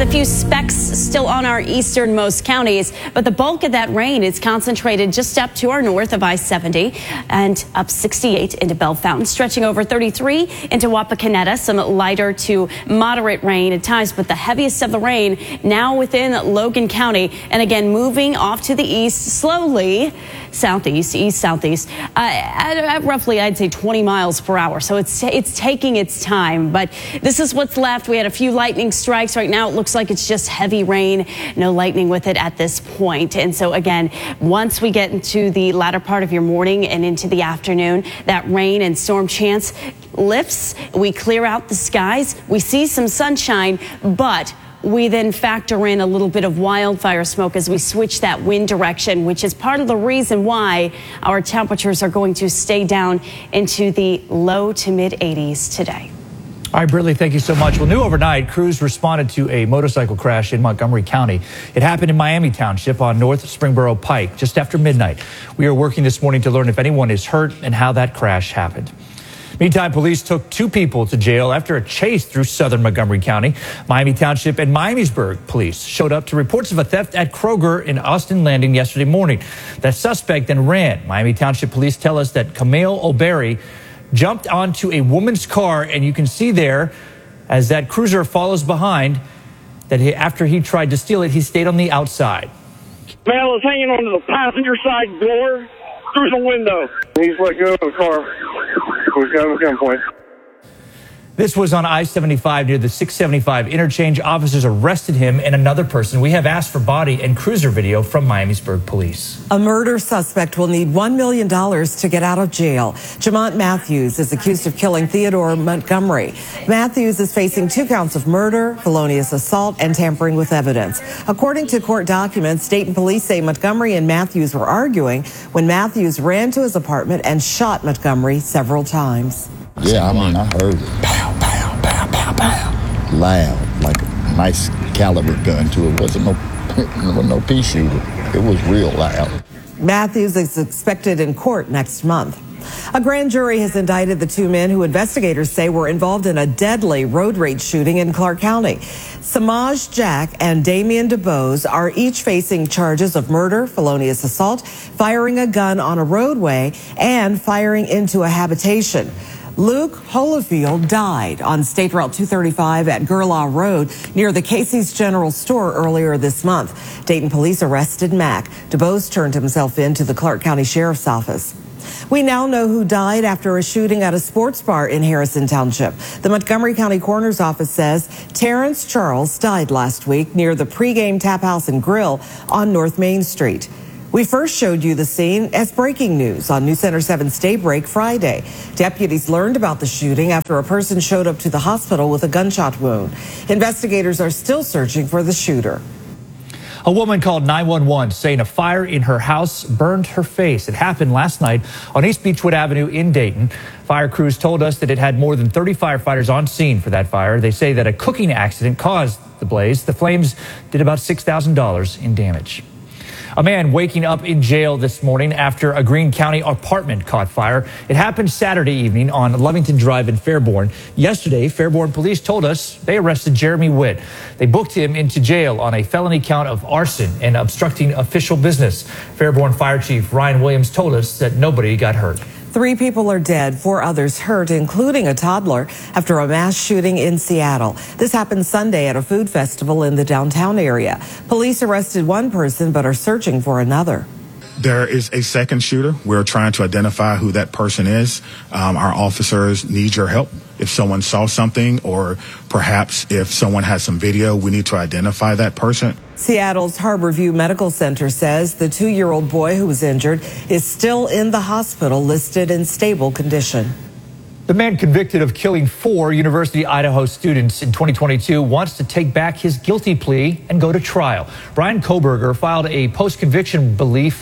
with a few specks still on our easternmost counties, but the bulk of that rain is concentrated just up to our north of I-70 and up 68 into Bell Fountain, stretching over 33 into Wapakoneta. Some lighter to moderate rain at times, but the heaviest of the rain now within Logan County, and again moving off to the east slowly, southeast, east-southeast, at roughly, I'd say 20 miles per hour. So it's taking its time, but this is what's left. We had a few lightning strikes. Right now it looks like it's just heavy rain, no lightning with it at this point. And so again, once we get into the latter part of your morning and into the afternoon, that rain and storm chance lifts. We clear out the skies. We see some sunshine, but we then factor in a little bit of wildfire smoke as we switch that wind direction, which is part of the reason why our temperatures are going to stay down into the low to mid 80s today. All right, Brittany, thank you so much. Well, new overnight, crews responded to a motorcycle crash in Montgomery County. It happened in Miami Township on North Springboro Pike just after midnight. We are working this morning to learn if anyone is hurt and how that crash happened. Meantime, police took 2 people to jail after a chase through southern Montgomery County. Miami Township and Miamisburg police showed up to reports of a theft at Kroger in Austin Landing yesterday morning. That suspect then ran. Miami Township police tell us that Camille O'Berry jumped onto a woman's car, and you can see there as that cruiser follows behind that after he tried to steal it, he stayed on the outside. Man was hanging onto the passenger side door through the window. He's let go of the car. We've got him at gunpoint. This was on I-75 near the 675 interchange. Officers arrested him and another person. We have asked for body and cruiser video from Miamisburg police. A murder suspect will need $1 million to get out of jail. Jamont Matthews is accused of killing Theodore Montgomery. Matthews is facing 2 counts of murder, felonious assault, and tampering with evidence. According to court documents, Dayton police say Montgomery and Matthews were arguing when Matthews ran to his apartment and shot Montgomery several times. Yeah, I mean, I heard it. Pow, pow, pow, pow, pow. Loud, like a nice caliber gun to it. Wasn't no pea shooter. It was real loud. Matthews is expected in court next month. A grand jury has indicted the 2 men who investigators say were involved in a deadly road rage shooting in Clark County. Samaj Jack and Damian DeBose are each facing charges of murder, felonious assault, firing a gun on a roadway, and firing into a habitation. Luke Holofield died on State Route 235 at Gerlaw Road near the Casey's General Store earlier this month. Dayton police arrested Mack. DeBose turned himself in to the Clark County Sheriff's Office. We now know who died after a shooting at a sports bar in Harrison Township. The Montgomery County Coroner's Office says Terrence Charles died last week near the pregame tap house and grill on North Main Street. We first showed you the scene as breaking news on News Center 7's Daybreak Friday. Deputies learned about the shooting after a person showed up to the hospital with a gunshot wound. Investigators are still searching for the shooter. A woman called 911 saying a fire in her house burned her face. It happened last night on East Beechwood Avenue in Dayton. Fire crews told us that it had more than 30 firefighters on scene for that fire. They say that a cooking accident caused the blaze. The flames did about $6,000 in damage. A man waking up in jail this morning after a Greene County apartment caught fire. It happened Saturday evening on Lovington Drive in Fairborn. Yesterday, Fairborn police told us they arrested Jeremy Witt. They booked him into jail on a felony count of arson and obstructing official business. Fairborn Fire Chief Ryan Williams told us that nobody got hurt. 3 people are dead, 4 others hurt, including a toddler, after a mass shooting in Seattle. This happened Sunday at a food festival in the downtown area. Police arrested 1 person but are searching for another. There is a second shooter. We're trying to identify who that person is. Our officers need your help. If someone saw something or perhaps if someone has some video, we need to identify that person. Seattle's Harborview Medical Center says the 2-year-old boy who was injured is still in the hospital, listed in stable condition. The man convicted of killing 4 University of Idaho students in 2022 wants to take back his guilty plea and go to trial. Brian Koberger filed a post-conviction relief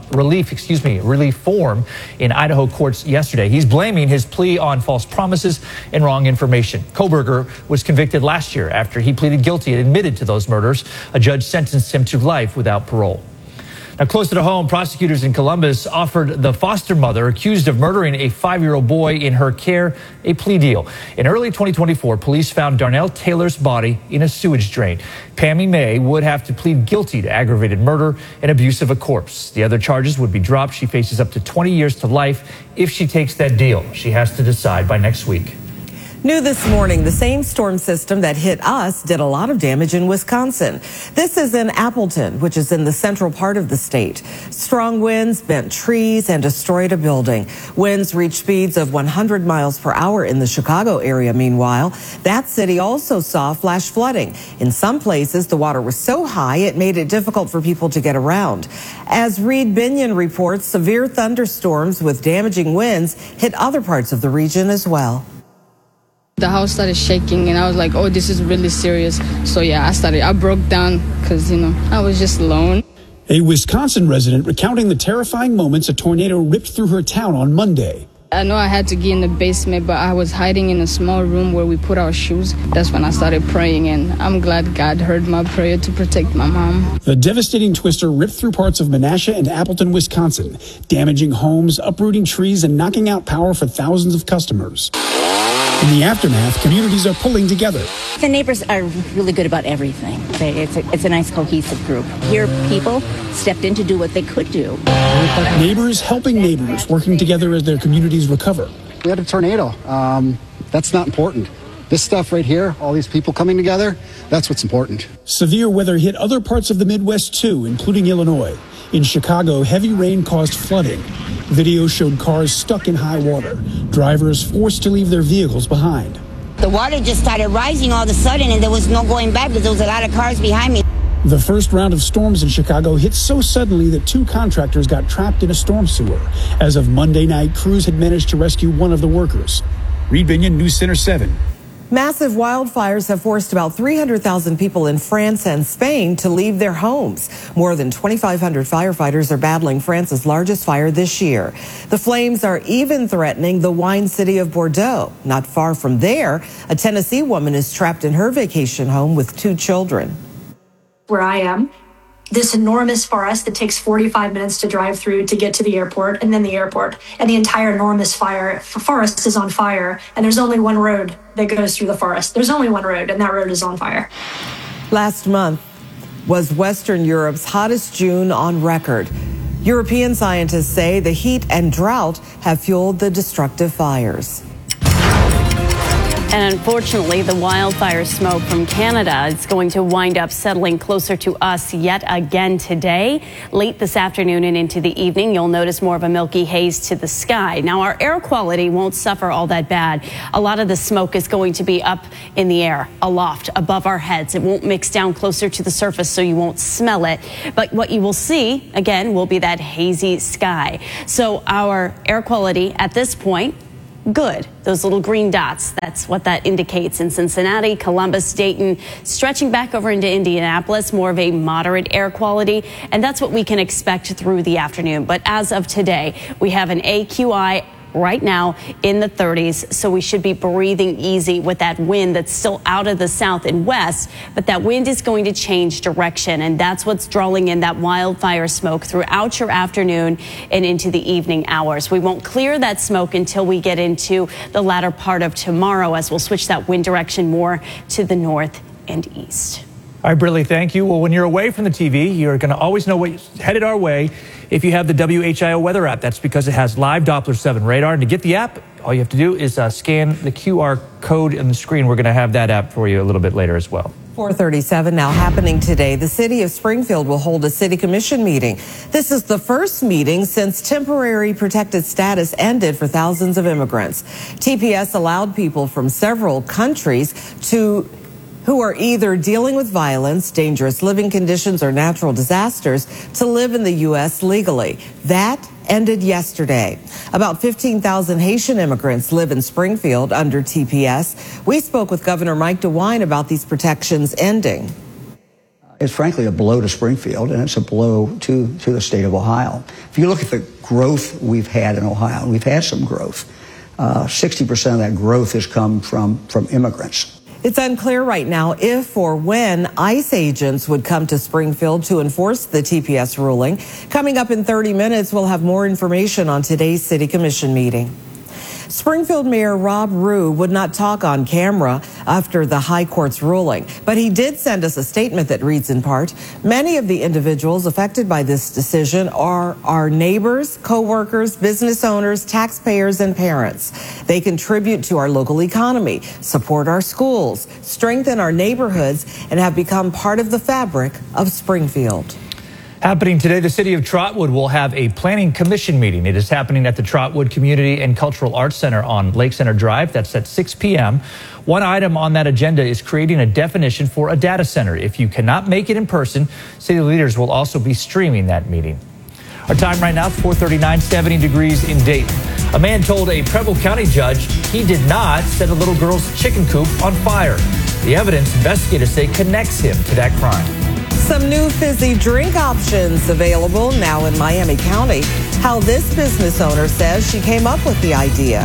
form in Idaho courts yesterday. He's blaming his plea on false promises and wrong information. Koberger was convicted last year after he pleaded guilty and admitted to those murders. A judge sentenced him to life without parole. Now, closer to home, prosecutors in Columbus offered the foster mother accused of murdering a 5-year-old boy in her care a plea deal. In early 2024, police found Darnell Taylor's body in a sewage drain. Pammy May would have to plead guilty to aggravated murder and abuse of a corpse. The other charges would be dropped. She faces up to 20 years to life if she takes that deal. She has to decide by next week. New this morning, the same storm system that hit us did a lot of damage in Wisconsin. This is in Appleton, which is in the central part of the state. Strong winds bent trees and destroyed a building. Winds reached speeds of 100 miles per hour in the Chicago area. Meanwhile, that city also saw flash flooding. In some places, the water was so high it made it difficult for people to get around. As Reed Binion reports, severe thunderstorms with damaging winds hit other parts of the region as well. The house started shaking and I was like, oh, this is really serious. So yeah, I broke down because, I was just alone. A Wisconsin resident recounting the terrifying moments a tornado ripped through her town on Monday. I know I had to get in the basement, but I was hiding in a small room where we put our shoes. That's when I started praying, and I'm glad God heard my prayer to protect my mom. The devastating twister ripped through parts of Menasha and Appleton, Wisconsin, damaging homes, uprooting trees, and knocking out power for thousands of customers. In the aftermath, communities are pulling together. The neighbors are really good about everything. It's a nice, cohesive group. Here, people stepped in to do what they could do. Neighbors helping neighbors, working together as their communities recover. We had a tornado. That's not important. This stuff right here, all these people coming together, that's what's important. Severe weather hit other parts of the Midwest, too, including Illinois. In Chicago, heavy rain caused flooding. Video showed cars stuck in high water, drivers forced to leave their vehicles behind. The water just started rising all of a sudden, and there was no going back because there was a lot of cars behind me. The first round of storms in Chicago hit so suddenly that 2 contractors got trapped in a storm sewer. As of Monday night, crews had managed to rescue one of the workers. Reed Binion, News Center 7. Massive wildfires have forced about 300,000 people in France and Spain to leave their homes. More than 2,500 firefighters are battling France's largest fire this year. The flames are even threatening the wine city of Bordeaux. Not far from there, a Tennessee woman is trapped in her vacation home with 2 children. Where I am, this enormous forest that takes 45 minutes to drive through to get to the airport, and then the airport, and the entire enormous forest is on fire, and there's only one road that goes through the forest. There's only one road, and that road is on fire. Last month was Western Europe's hottest June on record. European scientists say the heat and drought have fueled the destructive fires. And unfortunately, the wildfire smoke from Canada is going to wind up settling closer to us yet again today. Late this afternoon and into the evening, you'll notice more of a milky haze to the sky. Now, our air quality won't suffer all that bad. A lot of the smoke is going to be up in the air, aloft, above our heads. It won't mix down closer to the surface, so you won't smell it. But what you will see, again, will be that hazy sky. So our air quality at this point, good. Those little green dots, that's what that indicates in Cincinnati, Columbus, Dayton, stretching back over into Indianapolis, more of a moderate air quality. And that's what we can expect through the afternoon. But as of today, we have an AQI right now in the 30s, so we should be breathing easy with that wind that's still out of the south and west, but that wind is going to change direction, and that's what's drawing in that wildfire smoke throughout your afternoon and into the evening hours. We won't clear that smoke until we get into the latter part of tomorrow, as we'll switch that wind direction more to the north and east. All right, Briley, thank you. Well, when you're away from the TV, you're going to always know what's headed our way if you have the WHIO weather app. That's because it has live Doppler 7 radar. And to get the app, all you have to do is scan the QR code on the screen. We're going to have that app for you a little bit later as well. 4:37 now happening today. The city of Springfield will hold a city commission meeting. This is the first meeting since temporary protected status ended for thousands of immigrants. TPS allowed people from several countries who are either dealing with violence, dangerous living conditions, or natural disasters to live in the U.S. legally. That ended yesterday. About 15,000 Haitian immigrants live in Springfield under TPS. We spoke with Governor Mike DeWine about these protections ending. It's frankly a blow to Springfield, and it's a blow to the state of Ohio. If you look at the growth we've had in Ohio, and we've had some growth, 60% of that growth has come from immigrants. It's unclear right now if or when ICE agents would come to Springfield to enforce the TPS ruling. Coming up in 30 minutes, we'll have more information on today's City Commission meeting. Springfield Mayor Rob Rue would not talk on camera after the High Court's ruling, but he did send us a statement that reads in part, many of the individuals affected by this decision are our neighbors, co-workers, business owners, taxpayers, and parents. They contribute to our local economy, support our schools, strengthen our neighborhoods, and have become part of the fabric of Springfield. Happening today, the city of Trotwood will have a planning commission meeting. It is happening at the Trotwood Community and Cultural Arts Center on Lake Center Drive. That's at 6 p.m. One item on that agenda is creating a definition for a data center. If you cannot make it in person, city leaders will also be streaming that meeting. Our time right now is 4:39, 70 degrees in Dayton. A man told a Preble County judge he did not set a little girl's chicken coop on fire. The evidence investigators say connects him to that crime. Some new fizzy drink options available now in Miami County. How this business owner says she came up with the idea.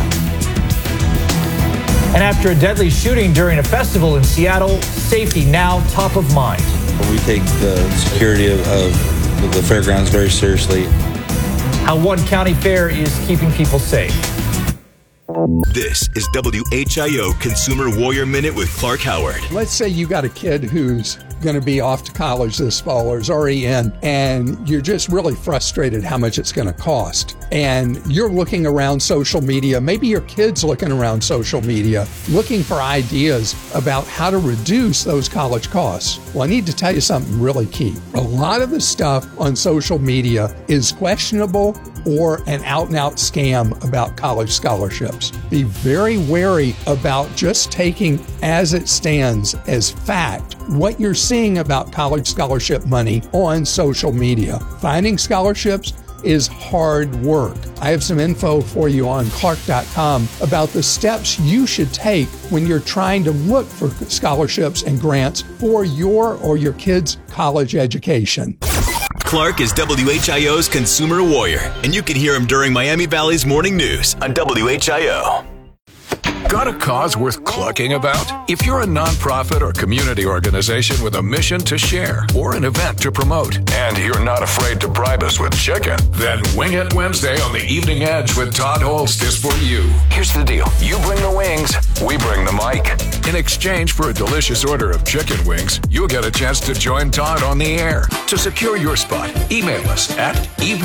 And after a deadly shooting during a festival in Seattle, safety now top of mind. We take the security of the fairgrounds very seriously. How one county fair is keeping people safe. This is WHIO Consumer Warrior Minute with Clark Howard. Let's say you got a kid who's going to be off to college this fall or is already in, and you're just really frustrated how much it's going to cost. And you're looking around social media, maybe your kid's looking around social media, looking for ideas about how to reduce those college costs. Well, I need to tell you something really key. A lot of the stuff on social media is questionable or an out-and-out scam about college scholarships. Be very wary about just taking as it stands as fact what you're seeing about college scholarship money on social media. Finding scholarships is hard work. I have some info for you on Clark.com about the steps you should take when you're trying to look for scholarships and grants for your or your kid's college education. Clark is WHIO's Consumer Warrior, and you can hear him during Miami Valley's morning news on WHIO. Got a cause worth clucking about? If you're a nonprofit or community organization with a mission to share or an event to promote, and you're not afraid to bribe us with chicken, then Wing It Wednesday on the Evening Edge with Todd Holst is for you. Here's the deal. You bring the wings, we bring the mic. In exchange for a delicious order of chicken wings, you'll get a chance to join Todd on the air. To secure your spot, email us at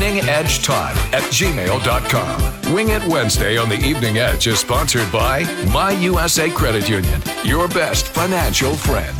eveningedgetodd@gmail.com. Wing It Wednesday on the Evening Edge is sponsored by My USA Credit Union, your best financial friend.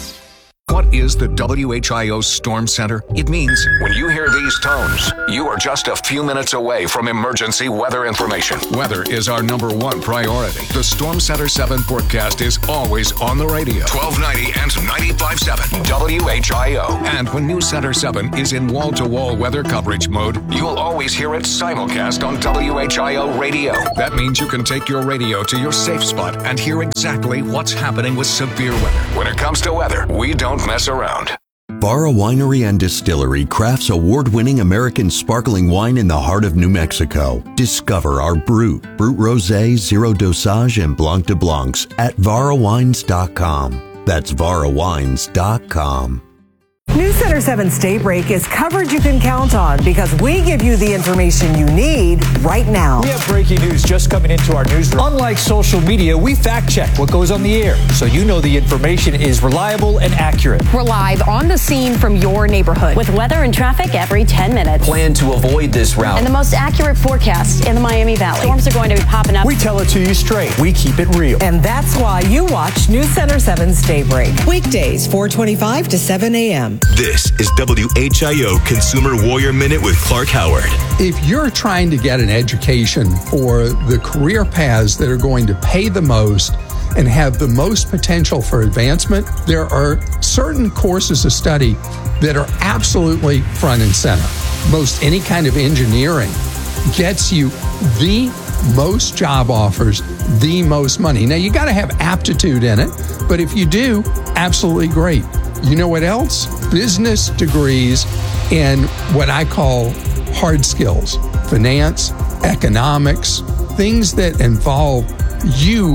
What is the WHIO Storm Center? It means when you hear these tones, you are just a few minutes away from emergency weather information. Weather is our #1 priority. The Storm Center 7 forecast is always on the radio. 1290 and 95.7 WHIO. And when News Center 7 is in wall-to-wall weather coverage mode, you'll always hear it simulcast on WHIO radio. That means you can take your radio to your safe spot and hear exactly what's happening with severe weather. When it comes to weather, we don't mess around. Barra Winery and Distillery crafts award-winning American sparkling wine in the heart of New Mexico. Discover our Brut Rosé, Zero Dosage, and Blanc de Blancs at varawines.com. That's varawines.com. News Center 7's Daybreak is coverage you can count on because we give you the information you need right now. We have breaking news just coming into our newsroom. Unlike social media, we fact check what goes on the air, so you know the information is reliable and accurate. We're live on the scene from your neighborhood with weather and traffic every 10 minutes. Plan to avoid this route. And the most accurate forecast in the Miami Valley. Storms are going to be popping up. We tell it to you straight. We keep it real. And that's why you watch News Center 7's Daybreak. Weekdays, 4:25 to 7 a.m. This is WHIO Consumer Warrior Minute with Clark Howard. If you're trying to get an education for the career paths that are going to pay the most and have the most potential for advancement, there are certain courses of study that are absolutely front and center. Most any kind of engineering gets you the most job offers, the most money. Now, you got to have aptitude in it, but if you do, absolutely great. You know what else? Business degrees in what I call hard skills, finance, economics, things that involve you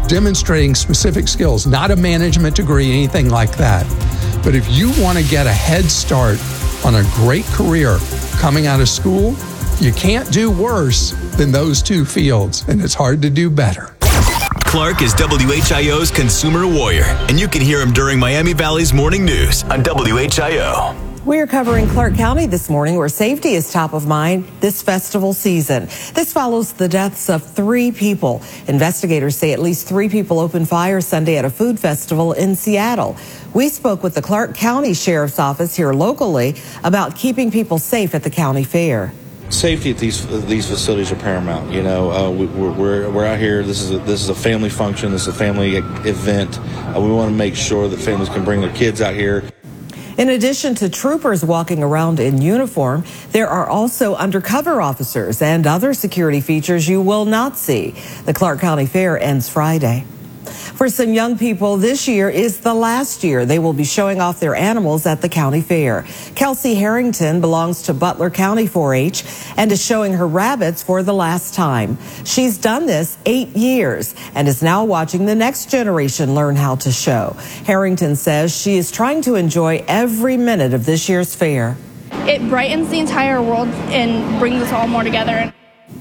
demonstrating specific skills, not a management degree, anything like that. But if you want to get a head start on a great career coming out of school, you can't do worse than those two fields, and it's hard to do better. Clark is WHIO's consumer warrior, and you can hear him during Miami Valley's morning news on WHIO. We are covering Clark County this morning, where safety is top of mind this festival season. This follows the deaths of 3 people. Investigators say at least 3 people opened fire Sunday at a food festival in Seattle. We spoke with the Clark County Sheriff's Office here locally about keeping people safe at the county fair. Safety at these facilities are paramount. You know, we're out here. This is a family function. This is a family event. We want to make sure that families can bring their kids out here. In addition to troopers walking around in uniform, there are also undercover officers and other security features you will not see. The Clark County Fair ends Friday. For some young people, this year is the last year they will be showing off their animals at the county fair. Kelsey Harrington belongs to Butler County 4-H and is showing her rabbits for the last time. She's done this 8 years and is now watching the next generation learn how to show. Harrington says she is trying to enjoy every minute of this year's fair. It brightens the entire world and brings us all more together.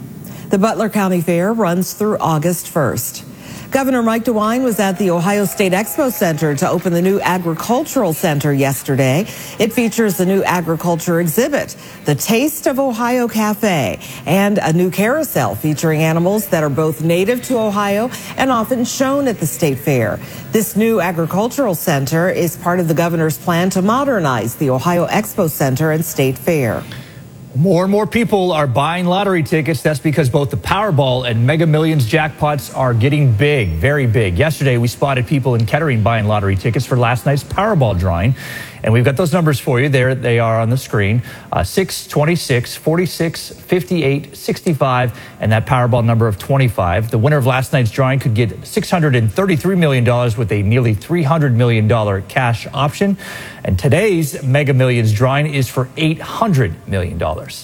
The Butler County Fair runs through August 1st. Governor Mike DeWine was at the Ohio State Expo Center to open the new Agricultural Center yesterday. It features the new agriculture exhibit, the Taste of Ohio Cafe, and a new carousel featuring animals that are both native to Ohio and often shown at the state fair. This new Agricultural Center is part of the governor's plan to modernize the Ohio Expo Center and State Fair. More and more people are buying lottery tickets. That's because both the Powerball and Mega Millions jackpots are getting big, very big. Yesterday, we spotted people in Kettering buying lottery tickets for last night's Powerball drawing. And we've got those numbers for you. There they are on the screen. 6, 26, 46, 58, 65, and that Powerball number of 25. The winner of last night's drawing could get $633 million with a nearly $300 million cash option. And today's Mega Millions drawing is for $800 million.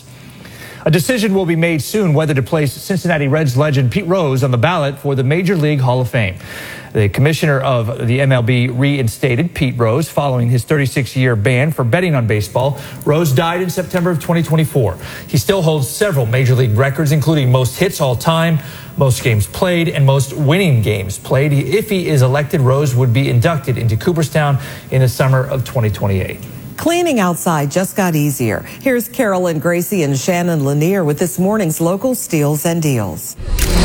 A decision will be made soon whether to place Cincinnati Reds legend Pete Rose on the ballot for the Major League Hall of Fame. The commissioner of the MLB reinstated Pete Rose following his 36-year ban for betting on baseball. Rose died in September of 2024. He still holds several Major League records, including most hits all time, most games played, and most winning games played. If he is elected, Rose would be inducted into Cooperstown in the summer of 2028. Cleaning outside just got easier. Here's Carolyn Gracie and Shannon Lanier with this morning's local steals and deals.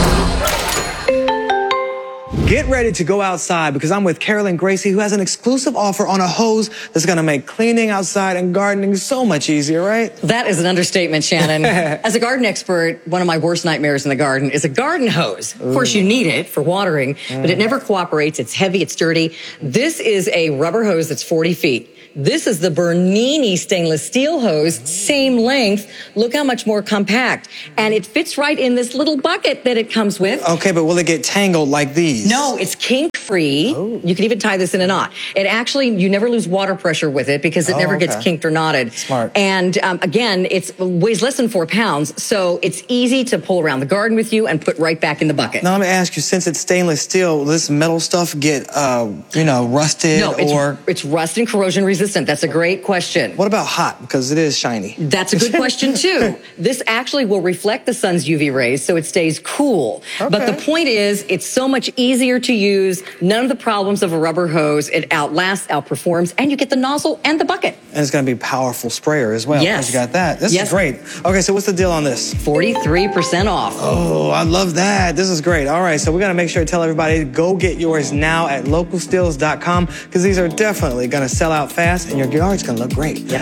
Get ready to go outside because I'm with Carolyn Gracie, who has an exclusive offer on a hose that's going to make cleaning outside and gardening so much easier, right? That is an understatement, Shannon. As a garden expert, one of my worst nightmares in the garden is a garden hose. Of course, you need it for watering, but it never cooperates. It's heavy, it's dirty. This is a rubber hose that's 40 feet. This is the Bernini stainless steel hose, same length. Look how much more compact. And it fits right in this little bucket that it comes with. Okay, but will it get tangled like these? No, it's kink-free. Oh. You can even tie this in a knot. It actually, you never lose water pressure with it because it never gets kinked or knotted. Smart. And again, it weighs less than 4 pounds, so it's easy to pull around the garden with you and put right back in the bucket. Now, let me ask you, since it's stainless steel, will this metal stuff get, rusted? No, it's rust and corrosion resistant. That's a great question. What about hot? Because it is shiny. That's a good question, too. This actually will reflect the sun's UV rays, so it stays cool. Okay. But the point is, it's so much easier to use. None of the problems of a rubber hose. It outlasts, outperforms, and you get the nozzle and the bucket. And it's going to be a powerful sprayer as well. Yes. You got that. This is great. Okay, so what's the deal on this? 43% off. Oh, I love that. This is great. All right, so we got to make sure to tell everybody to go get yours now at localsteals.com because these are definitely going to sell out fast and your yard's going to look great. Yeah.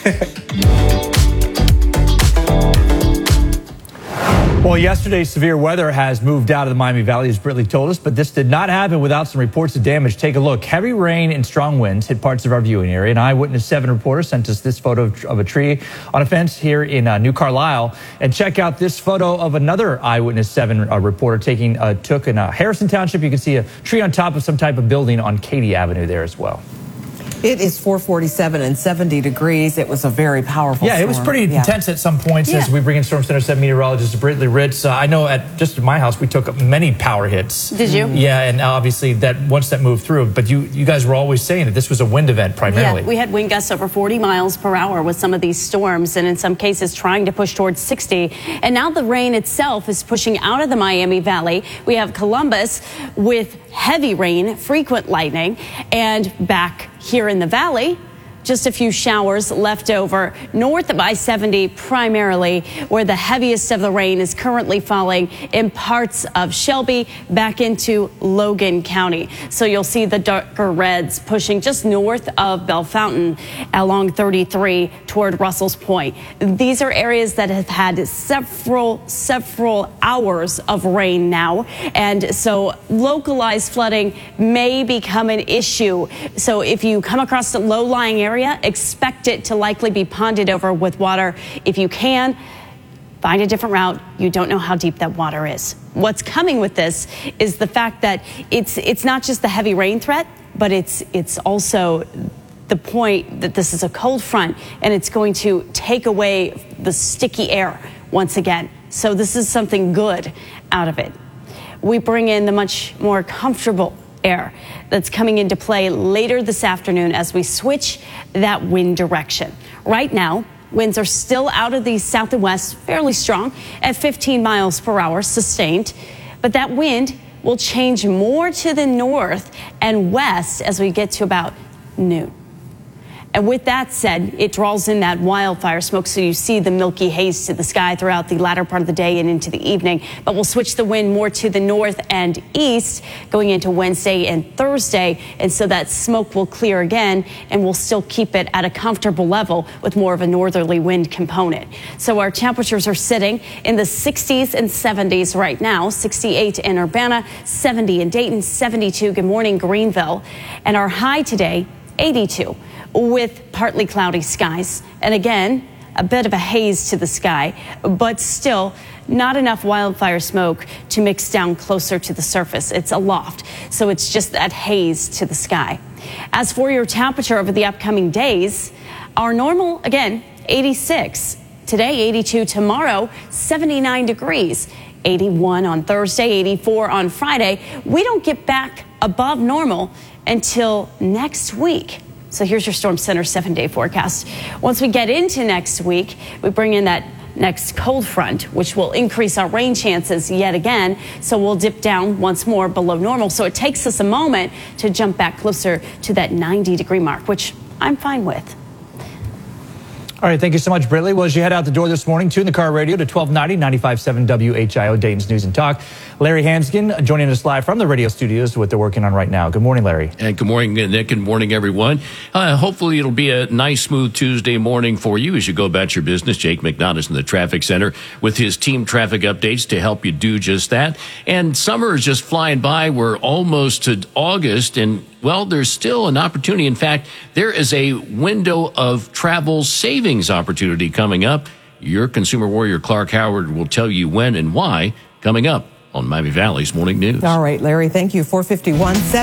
Well, yesterday's severe weather has moved out of the Miami Valley, as Britley told us, but this did not happen without some reports of damage. Take a look. Heavy rain and strong winds hit parts of our viewing area. An Eyewitness 7 reporter sent us this photo of a tree on a fence here in New Carlisle. And check out this photo of another Eyewitness 7 reporter took in Harrison Township. You can see a tree on top of some type of building on Katy Avenue there as well. It is 447 and 70 degrees. It was a very powerful storm. It was pretty intense at some points as we bring in Storm Center 7 meteorologist Brittany Ritz. I know just at my house we took many power hits. Did you? Yeah, and obviously that once that moved through. But you guys were always saying that this was a wind event primarily. Yeah, we had wind gusts over 40 miles per hour with some of these storms, and in some cases trying to push towards 60. And now the rain itself is pushing out of the Miami Valley. We have Columbus with heavy rain, frequent lightning, and back here in the valley, just a few showers left over north of I-70 primarily, where the heaviest of the rain is currently falling in parts of Shelby back into Logan County. So you'll see the darker reds pushing just north of Bellefontaine along 33 toward Russell's Point. These are areas that have had several hours of rain now, and so localized flooding may become an issue. So if you come across a low-lying area, expect it to likely be ponded over with water. If you can, find a different route. You don't know how deep that water is. What's coming with this is the fact that it's not just the heavy rain threat, but it's also the point that this is a cold front and it's going to take away the sticky air once again. So this is something good out of it. We bring in the much more comfortable air that's coming into play later this afternoon as we switch that wind direction. Right now, winds are still out of the south and west, fairly strong at 15 miles per hour sustained, but that wind will change more to the north and west as we get to about noon. And with that said, it draws in that wildfire smoke, so you see the milky haze to the sky throughout the latter part of the day and into the evening. But we'll switch the wind more to the north and east going into Wednesday and Thursday. And so that smoke will clear again, and we'll still keep it at a comfortable level with more of a northerly wind component. So our temperatures are sitting in the 60s and 70s right now. 68 in Urbana, 70 in Dayton, 72. Good morning, Greenville. And our high today, 82. With partly cloudy skies. And again, a bit of a haze to the sky, but still not enough wildfire smoke to mix down closer to the surface. It's aloft, so it's just that haze to the sky. As for your temperature over the upcoming days, our normal, again, 86. Today, 82. Tomorrow, 79 degrees. 81 on Thursday, 84 on Friday. We don't get back above normal until next week. So here's your Storm Center 7-day forecast. Once we get into next week, we bring in that next cold front, which will increase our rain chances yet again. So we'll dip down once more below normal. So it takes us a moment to jump back closer to that 90-degree mark, which I'm fine with. All right, thank you so much, Brittany. Well, as you head out the door this morning, tune the car radio to 1290, 95.7 WHIO, Dayton's News and Talk. Larry Hansgen joining us live from the radio studios, what they're working on right now. Good morning, Larry. And good morning, Nick. Good morning, everyone. Hopefully it'll be a nice, smooth Tuesday morning for you as you go about your business. Jake McNaughton in the traffic center with his team traffic updates to help you do just that. And summer is just flying by. We're almost to August, and well, there's still an opportunity. In fact, there is a window of travel savings opportunity coming up. Your consumer warrior, Clark Howard, will tell you when and why coming up on Miami Valley's Morning News. All right, Larry, thank you. 451.